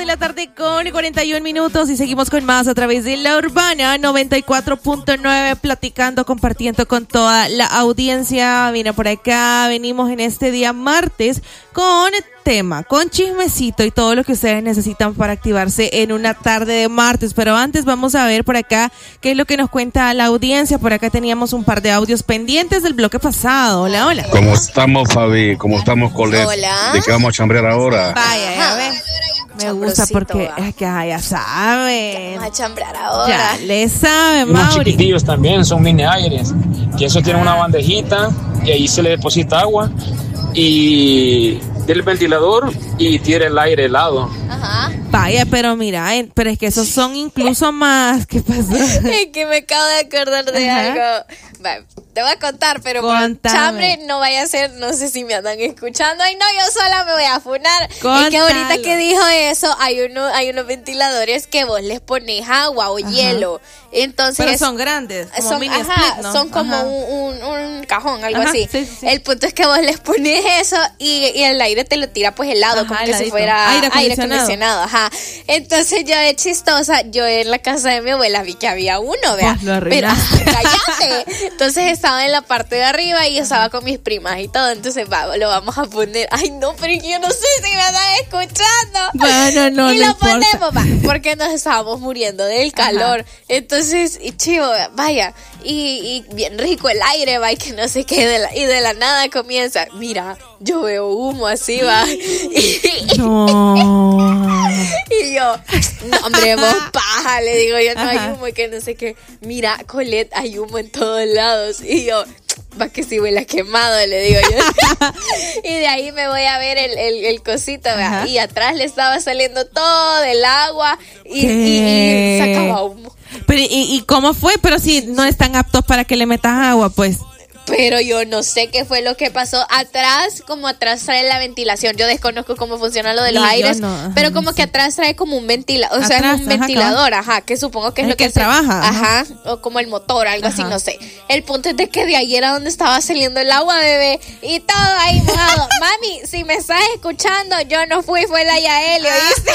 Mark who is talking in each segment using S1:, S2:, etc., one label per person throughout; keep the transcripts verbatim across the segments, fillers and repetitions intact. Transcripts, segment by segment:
S1: la tarde con cuarenta y un minutos y seguimos con más a través de La Urbana noventa y cuatro punto nueve, platicando, compartiendo con toda la audiencia. Mira, por acá venimos en este día martes con tema, con chismecito y todo lo que ustedes necesitan para activarse en una tarde de martes. Pero antes vamos a ver por acá qué es lo que nos cuenta la audiencia. Por acá teníamos un par de audios pendientes del bloque pasado. Hola, hola.
S2: ¿Cómo estamos, Fabi? ¿Cómo estamos, Colette?
S3: Hola.
S2: ¿De qué vamos a chambrear ahora?
S1: Vaya, ya ves. Me gusta porque
S3: va.
S1: es que ah, ya saben.
S3: Vamos a chambrear ahora.
S1: Ya le saben,
S4: Unos
S1: Mauri.
S4: chiquitillos también, son mini aires, que eso tiene una bandejita y ahí se le deposita agua y del ventilador y tira el aire helado.
S3: Ajá.
S1: Vaya, pero mira, eh, pero es que esos son incluso más. ¿Qué pasó?
S3: Es que me acabo de acordar de
S1: Ajá.
S3: algo. Va, te voy a contar, pero
S1: Contame.
S3: por chambre no vaya a ser, no sé si me andan escuchando. Ay, no, yo sola me voy a funar.
S1: Contalo.
S3: Es que ahorita que dijo eso, hay uno, hay unos ventiladores que vos les pones agua o
S1: Ajá.
S3: hielo. Entonces
S1: Pero
S3: es-
S1: son grandes, como
S3: son,
S1: mini
S3: ajá,
S1: split, ¿no?
S3: son como
S1: Ajá.
S3: un, un, un cajón, algo
S1: Ajá,
S3: así.
S1: sí, sí, sí.
S3: El punto es que vos les pones eso y, y el aire te lo tira pues helado,
S1: Ajá,
S3: como que si
S1: heladito.
S3: fuera
S1: Aire
S3: aire
S1: acondicionado.
S3: acondicionado. Ajá. Entonces yo de chistosa, yo en la casa de mi abuela vi que había uno, vea.
S1: Pues lo
S3: Pero
S1: arruinaste.
S3: cállate. Entonces estaba en la parte de arriba y yo estaba con mis primas y todo. Entonces va, lo vamos a poner. Ay, no, pero yo no sé si me están escuchando.
S1: Bueno, no,
S3: y
S1: no
S3: lo
S1: importa.
S3: ponemos, va, porque nos estábamos muriendo del calor. Entonces, y chivo, vaya, y, y bien rico el aire, va, y que no sé qué, de la, y de la nada comienza, mira, yo veo humo así, va. Y,
S1: No.
S3: y yo, no, hombre, vos paja, le digo yo, no hay
S1: Ajá.
S3: humo, y que no sé qué. Mira, Colette, hay humo en todos lados. Y yo, va que si huele a quemado, le digo yo. Y de ahí me voy a ver el, el, el cosito, ¿verdad?
S1: Ajá.
S3: Y atrás le estaba saliendo todo el agua y, y,
S1: ¿Qué?
S3: y sacaba humo.
S1: Pero, ¿y, ¿y cómo fue? Pero si no están aptos para que le metas agua, pues.
S3: Pero yo no sé qué fue lo que pasó atrás, como atrás trae la ventilación. Yo desconozco cómo funciona lo de los
S1: Ni yo
S3: aires,
S1: no, ajá,
S3: pero
S1: no
S3: como
S1: sé.
S3: que atrás trae como un ventilador, o sea,
S1: Atrás,
S3: es un
S1: ajá,
S3: ventilador, ajá, que supongo que es
S1: El
S3: lo que,
S1: que
S3: hace-
S1: trabaja,
S3: ajá,
S1: ajá.
S3: o como el motor, algo así,
S1: Ajá.
S3: no sé. El punto es de que de ahí era donde estaba saliendo el agua, bebé, y todo ahí mojado. Mami, si me estás escuchando, yo no fui, fue la Yael, ¿oíste?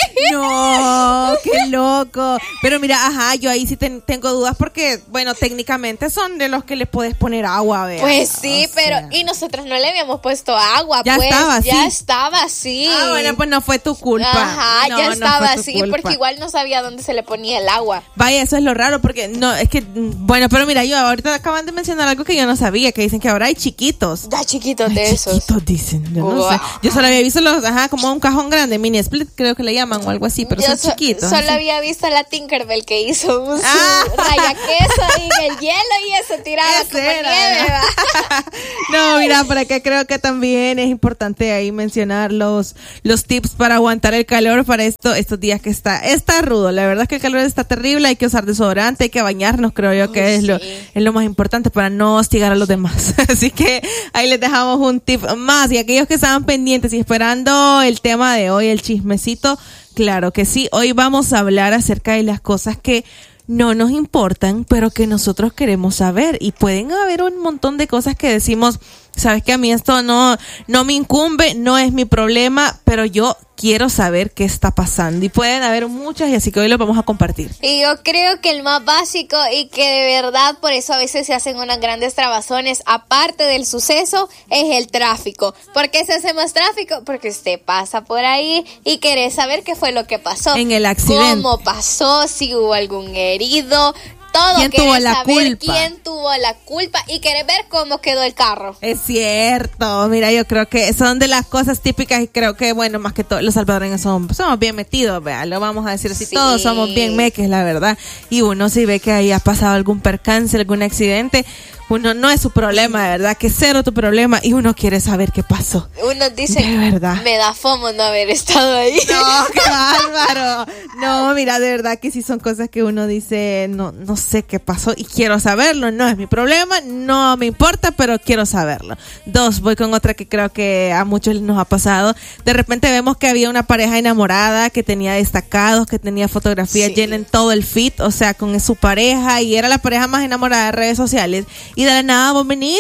S1: No, qué loco. Pero mira, ajá, yo ahí sí ten- tengo dudas porque, bueno, técnicamente son de los que le puedes poner agua, vea.
S3: Pues sí,
S1: O
S3: pero
S1: sea.
S3: y nosotros no le habíamos puesto agua,
S1: Ya
S3: pues
S1: estaba así.
S3: ya estaba así.
S1: Ah, bueno, pues no fue tu culpa.
S3: Ajá,
S1: No,
S3: ya
S1: no
S3: estaba
S1: fue tu
S3: así,
S1: culpa.
S3: porque igual no sabía dónde se le ponía el agua.
S1: Vaya, eso es lo raro, porque no, es que, mm, bueno, pero mira, yo ahorita acaban de mencionar algo que yo no sabía, que dicen que ahora hay chiquitos.
S3: Ya chiquitos de
S1: Ay,
S3: esos.
S1: chiquitos dicen, yo no
S3: Wow.
S1: sé. Yo solo había visto los, ajá, como un cajón grande, mini split, creo que le llaman o algo así, pero
S3: Yo
S1: son
S3: so-
S1: chiquitos.
S3: Solo
S1: así.
S3: había visto a la Tinkerbell que hizo un su
S1: Ah.
S3: raya queso y el hielo y eso tiraba
S1: Ese
S3: como
S1: era,
S3: nieve,
S1: ¿verdad?
S3: ¿va?
S1: No, mira, por acá creo que también es importante ahí mencionar los, los tips para aguantar el calor para esto, estos días que está, está rudo. La verdad es que el calor está terrible, hay que usar desodorante, hay que bañarnos, creo yo que
S3: Uy,
S1: es lo,
S3: sí.
S1: es lo más importante para no hostigar a los demás. Así que ahí les dejamos un tip más. Y aquellos que estaban pendientes y esperando el tema de hoy, el chismecito, claro que sí. Hoy vamos a hablar acerca de las cosas que no nos importan, pero que nosotros queremos saber. Y pueden haber un montón de cosas que decimos, sabes que a mí esto no, no me incumbe, no es mi problema, pero yo quiero saber qué está pasando. Y pueden haber muchas, y así que hoy lo vamos a compartir.
S3: Y yo creo que el más básico y que de verdad por eso a veces se hacen unas grandes trabazones, aparte del suceso, es el tráfico. ¿Por qué se hace más tráfico? Porque usted pasa por ahí y quiere saber qué fue lo que pasó.
S1: En el accidente.
S3: ¿Cómo pasó? Si hubo algún herido. Todo.
S1: ¿Quién
S3: Querés
S1: tuvo la
S3: saber
S1: culpa?
S3: quién tuvo la culpa y querés ver cómo quedó el carro.
S1: Es cierto, mira, yo creo que son de las cosas típicas y creo que, bueno, más que todo, los salvadoreños son, somos bien metidos, vea, lo vamos a decir así,
S3: Sí.
S1: todos somos bien meques, la verdad, y uno si ve que ahí ha pasado algún percance, algún accidente, uno no es su problema, de verdad, que cero tu problema, y uno quiere saber qué pasó.
S3: Uno dice,
S1: De verdad.
S3: me da fomo no haber estado ahí.
S1: No, qué bárbaro. No, mira, de verdad que sí son cosas que uno dice, no, no sé qué pasó y quiero saberlo, no es mi problema, no me importa, pero quiero saberlo. Dos, voy con otra que creo que a muchos nos ha pasado. De repente vemos que había una pareja enamorada que tenía destacados, que tenía fotografías
S3: Sí.
S1: llenas en todo el feed, o sea, con su pareja, y era la pareja más enamorada de redes sociales. Y de la nada vos venís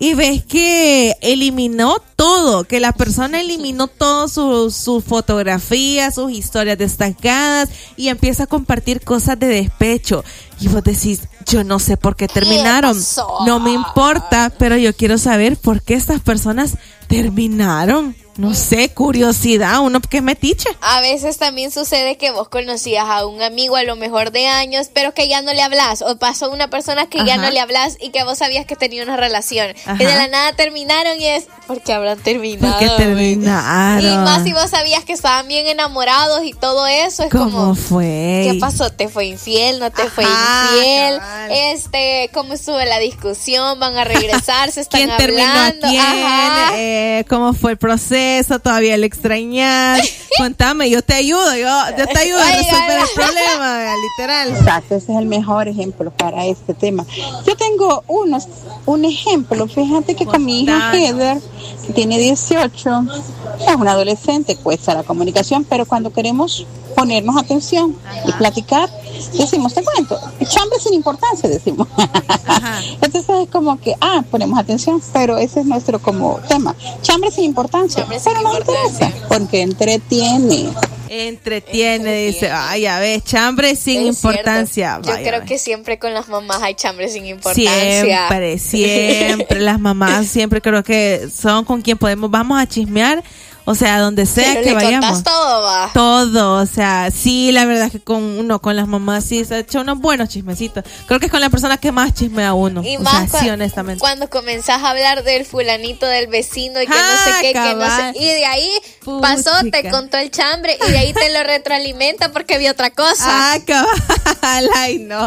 S1: y ves que eliminó todo, que la persona eliminó todo, sus su fotografías, sus historias destacadas y empieza a compartir cosas de despecho. Y vos decís, yo no sé por qué terminaron, no me importa, pero yo quiero saber por qué estas personas terminaron. No sé, curiosidad, uno que es metiche.
S3: A veces también sucede que vos conocías a un amigo a lo mejor de años, pero que ya no le hablas, o pasó una persona que Ajá. ya no le hablas y que vos sabías que tenía una relación. Ajá. Y de la nada terminaron y es, ¿por qué habrán terminado?
S1: ¿Por qué terminaron?
S3: Y más si vos sabías que estaban bien enamorados y todo eso, es
S1: ¿Cómo
S3: como,
S1: fue?
S3: ¿qué pasó? ¿Te fue infiel? ¿No te
S1: Ajá,
S3: fue infiel?
S1: cabal.
S3: Este, ¿cómo estuvo la discusión? ¿Van a regresar? ¿Se están
S1: ¿Quién
S3: hablando?
S1: terminó a quién?
S3: Ajá.
S1: Eh, ¿Cómo fue el proceso? ¿Todavía le extrañas? Contame, yo te ayudo, yo, yo te ayudo a resolver el problema, literal.
S5: Exacto, ese es el mejor ejemplo para este tema. Yo tengo unos, un ejemplo, fíjate que con mi hija Heather, que tiene dieciocho, es una adolescente, cuesta la comunicación, pero cuando queremos ponernos atención Ajá. y platicar, decimos, te cuento, chambre sin importancia, decimos. Ajá. Entonces es como que, ah, ponemos atención, pero ese es nuestro como tema. Chambre sin importancia, chambre pero sin no importancia. interesa, porque entretiene.
S1: Entretiene, dice, ay, a ver, chambre sin es importancia.
S3: Yo
S1: vaya,
S3: creo
S1: vaya.
S3: que siempre con las mamás hay chambre sin importancia.
S1: Siempre, siempre, las mamás siempre creo que son con quien podemos, vamos a chismear. O sea, donde sea
S3: Pero
S1: que
S3: le
S1: vayamos.
S3: contás todo, va.
S1: Todo, o sea, sí, la verdad es que con uno, con las mamás sí se ha hecho unos buenos chismecitos. Creo que es con la persona que más chismea uno.
S3: Y
S1: o
S3: más
S1: sea,
S3: cu-
S1: sí, honestamente.
S3: cuando comenzás a hablar del fulanito del vecino y que
S1: Ah,
S3: no sé qué,
S1: cabal.
S3: que no sé. Y de ahí
S1: Puchica.
S3: pasó, te contó el chambre y de ahí te lo retroalimenta porque vio otra cosa.
S1: Ah, cabal, ay no.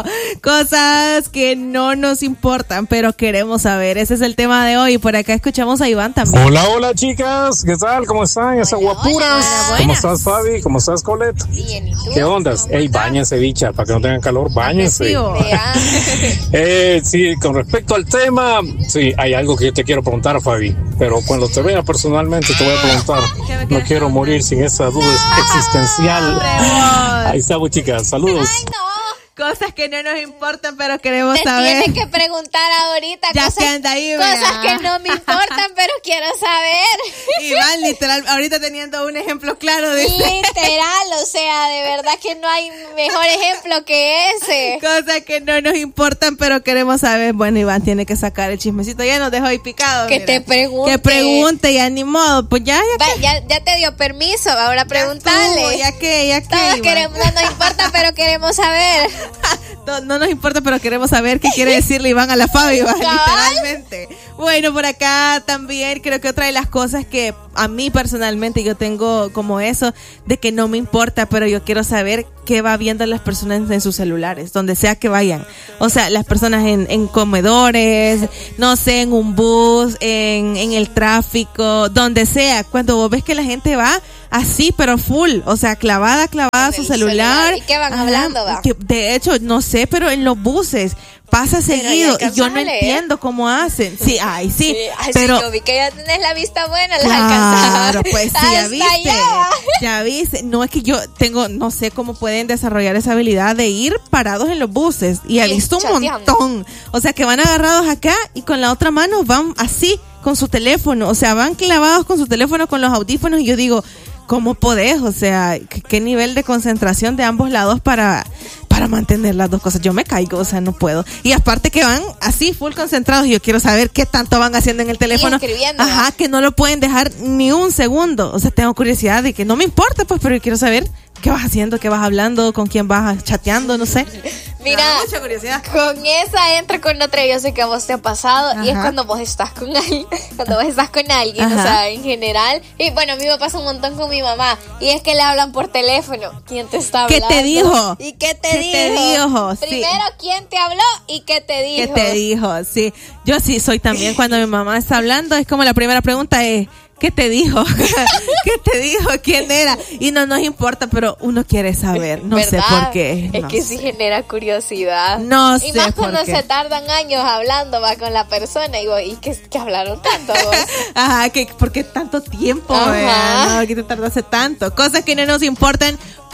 S1: Cosas que no nos importan, pero queremos saber. Ese es el tema de hoy. Por acá escuchamos a Iván también.
S6: Hola, hola chicas, ¿qué tal? ¿Cómo están? Esa
S3: Hola,
S6: guapuras.
S3: hola,
S6: ¿Cómo estás, Fabi? ¿Cómo estás, Colette?
S3: Bien, ¿y tú?
S6: ¿Qué ondas? Ey, báñense, bicha, para que no tengan calor, báñense.
S1: Sí, oh.
S3: Vea.
S6: Eh, sí, con respecto al tema, sí, hay algo que yo te quiero preguntar, Fabi, pero cuando te vea personalmente te voy a preguntar. No quiero morir sin esa duda existencial. Ahí estamos, chicas, saludos.
S3: Ay, no.
S1: Cosas que no nos importan, pero queremos
S3: Te
S1: saber.
S3: tienes que preguntar ahorita
S1: Ya
S3: cosas,
S1: que anda ahí,
S3: cosas
S1: vea.
S3: que no me importan, pero quiero saber.
S1: Iván, literal, ahorita teniendo un ejemplo claro de
S3: Literal, o sea, de verdad que no hay mejor ejemplo que ese.
S1: cosas que no nos importan, pero queremos saber. Bueno, Iván tiene que sacar el chismecito. Ya nos dejó ahí picado.
S3: Que
S1: mira.
S3: te pregunte.
S1: Que pregunte, ya ni modo. Pues ya, ya.
S3: Va, ya, ya te dio permiso, ahora preguntarle.
S1: Tú, ya que, ya que.
S3: Todos
S1: Iván.
S3: queremos, no nos importa, pero queremos saber.
S1: No, no nos importa, pero queremos saber qué quiere decirle Iván a la Fabi, Iván,
S3: ¿Cabal?
S1: literalmente. Bueno, por acá también creo que otra de las cosas que a mí personalmente yo tengo como eso, de que no me importa, pero yo quiero saber qué va viendo las personas en sus celulares, donde sea que vayan. O sea, las personas en, en comedores, no sé, en un bus, en, en el tráfico, donde sea. Cuando vos ves que la gente va así, pero full, o sea, clavada, clavada a su celular.
S3: celular. ¿Y qué van
S1: Ajá,
S3: hablando, va?
S1: que de hecho, no sé, pero en los buses pasa
S3: Pero
S1: seguido
S3: ya
S1: y yo no
S3: alcanzás a leer.
S1: entiendo cómo hacen. Sí, ay, sí,
S3: Sí, ay,
S1: pero
S3: sí, yo vi que ya tenés la vista buena, las
S1: claro,
S3: alcanzás.
S1: pues sí, ya
S3: Hasta
S1: viste,
S3: allá.
S1: ya viste. No es que yo tengo, no sé cómo pueden desarrollar esa habilidad de ir parados en los buses y he
S3: Sí,
S1: visto un
S3: chateando.
S1: montón. O sea, que van agarrados acá y con la otra mano van así con su teléfono, o sea, van clavados con su teléfono con los audífonos y yo digo, ¿cómo podés? O sea, ¿qué, qué nivel de concentración de ambos lados para, para mantener las dos cosas? Yo me caigo, o sea, no puedo. Y aparte que van así, full concentrados, y yo quiero saber qué tanto van haciendo en el teléfono.
S3: escribiendo,
S1: Ajá,
S3: ¿verdad?
S1: que no lo pueden dejar ni un segundo. O sea, tengo curiosidad de que no me importa, pues, pero yo quiero saber qué vas haciendo, qué vas hablando, con quién vas chateando, no sé.
S3: Mira,
S1: Me da mucha curiosidad.
S3: con esa entra con otra, yo sé que a vos te ha pasado, y es
S1: Ajá.
S3: cuando vos estás con alguien, cuando vos estás con alguien,
S1: Ajá.
S3: o sea, en general, y bueno, a mí me pasa un montón con mi mamá, y es que le hablan por teléfono, ¿quién te está
S1: ¿Qué
S3: hablando?
S1: te dijo?
S3: ¿Y qué te
S1: ¿Qué
S3: dijo?
S1: te dijo? Sí.
S3: Primero, ¿quién te habló y qué te
S1: ¿Qué
S3: dijo?
S1: te dijo? Sí, yo sí soy también cuando mi mamá está hablando, es como la primera pregunta es, ¿qué te dijo? ¿Qué te dijo? ¿Quién era? Y no nos importa, pero uno quiere saber, no sé
S3: ¿Verdad?
S1: por qué.
S3: Es
S1: no
S3: que
S1: sé.
S3: sí genera curiosidad.
S1: No
S3: y
S1: sé
S3: más
S1: por
S3: cuando
S1: qué.
S3: se tardan años hablando, va con la persona, y vos, ¿y qué, qué hablaron tanto vos?
S1: Ajá, que ¿por qué tanto tiempo?
S3: Ajá.
S1: vea? No, que te tardaste tanto. Cosas que no nos importan,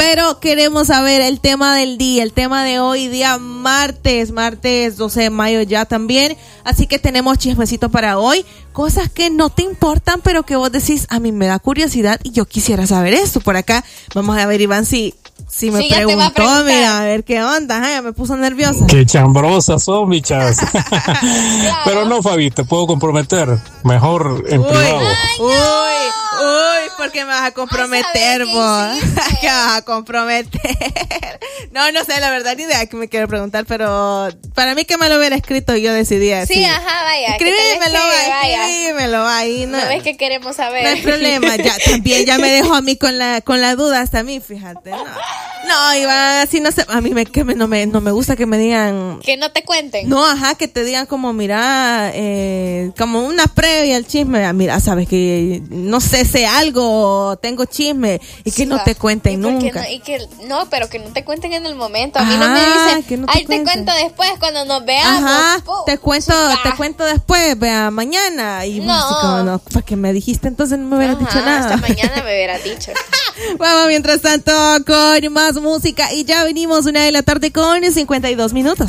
S1: pero queremos saber el tema del día, el tema de hoy, día martes, martes doce de mayo ya también, así que tenemos chismecito para hoy, cosas que no te importan, pero que vos decís, a mí me da curiosidad y yo quisiera saber esto. Por acá, vamos a ver, Iván, si, si me
S3: sí,
S1: preguntó, mira, a ver qué onda, ay, ya me puso nerviosa.
S6: Qué chambrosas son, bichas. Claro. Pero no, Fabi, te puedo comprometer, mejor en
S1: uy,
S6: privado.
S1: Ay, no. Uy, uy, ¿por qué me vas a comprometer, vos? ¿Qué vas a comprometer? No, no sé, la verdad, ni idea que me quiero preguntar, pero para mí que me lo hubiera escrito, yo decidía.
S3: Sí, ajá, vaya.
S1: Escríbemelo, vaya. Escríbemelo ahí. No,
S3: no ves que queremos saber.
S1: No hay problema, ya, también ya me dejó a mí con la, con la duda hasta a mí, fíjate. No, no, Iván, así no sé, a mí me, que me, no me, no me gusta que me digan.
S3: Que no te cuenten.
S1: No, ajá, que te digan como, mira, eh, como una previa al chisme, mira, sabes que, no sé, sé algo, tengo chisme, y que sí, no va. Te cuenten
S3: ¿Y
S1: nunca.
S3: No, y que, no, pero que no te cuenten en el momento. A mí ajá, no me dicen, que no te ay, cuenten. Te cuento después cuando nos veamos.
S1: Ajá,
S3: ¡pum!
S1: te cuento, te cuento después, vea, mañana. Y
S3: no.
S1: Así como, no, ¿para qué me dijiste entonces? No me hubieras
S3: ajá,
S1: dicho nada.
S3: Hasta mañana me hubieras dicho.
S1: Vamos, mientras tanto, con más música. Y ya venimos, una de la tarde con cincuenta y dos minutos.